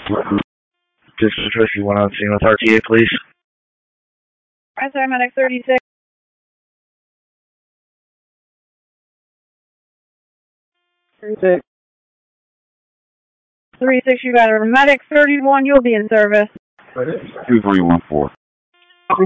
District, you want on scene with RTA, please? I'm sorry, medic 36. 36. 36, you got a medic 31, you'll be in service. 2314.